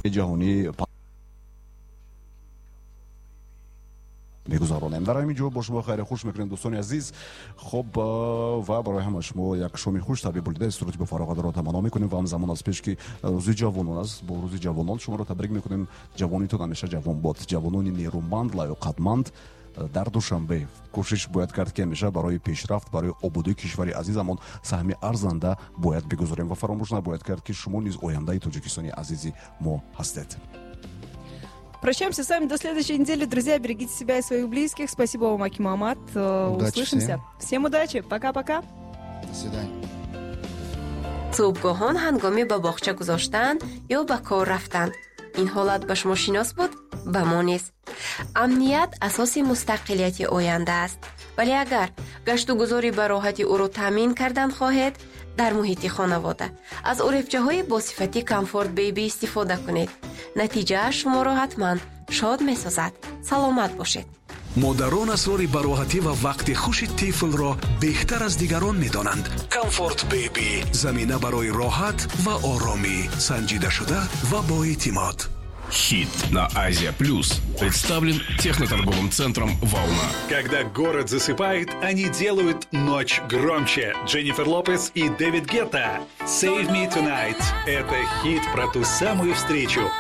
جهانی میگذارونیم. در همین جو با شما خیر خوش میکنیم دوستان عزیز. خب و برای همه شما یک شومی خوش طبیعی بوده استودیو فراغت را تمنا میکنیم و همزمان از پیش که روز جوانان است، با روز جوانان شما را تبریک میکنیم. جوانیتون همیشه جوان باد، جوانانی نیرومند لیاقتمند. در دوشنبه کوشش باید کرد که همیشه برای پیشرفت، برای آبادی کشور عزیزمون سهم ارزنده باید بگذاریم و فراموش نباید کرد که شما نیز آینده таджикистани عزیزی ما هستید. Прощаемся с вами до следующей недели, друзья. Берегите себя и своих близких. Спасибо вам, Аким Ахмад. Услышимся. Всем удачи. Пока-пока. До свидания. صبحگاهان هنگامی به باغچه گذاشتن یا به کار رفتن. این حالت به شما شناس بود؟ به ما نیست. امنیت اساس مستقلیت آینده است. ولی اگر گشت و گذاری به راحتی او را تامین کردن خواهید، در محیط خانواده از عرفچه‌های با صفتی کامفورت بیبی استفاده کنید. نتیجه شما را حتما شاد می‌سازد. سلامت باشید. مادران اسرار براحتی و وقت خوش طفل را بهتر از دیگران می‌دانند. کامفورت بیبی زمینه برای راحت و آرامی، سنجیده شده و با اعتماد. Хит на Азия Плюс представлен техноторговым центром «Волна». Когда город засыпает, они делают ночь громче. Дженнифер Лопес и Дэвид Гетта. Save Me Tonight. Это хит про ту самую встречу.